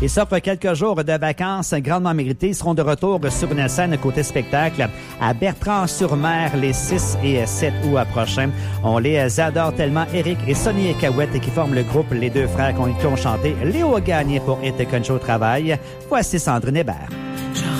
Ils s'offrent quelques jours de vacances grandement méritées. Ils seront de retour sur une scène côté spectacle à Bertrand-sur-Mer les 6 et 7 août prochains. On les adore tellement. Eric et Sonny Cahouette qui forment le groupe Les Deux Frères qui ont chanté Léo a gagné pour It Concho au travail. Voici Sandrine Hébert.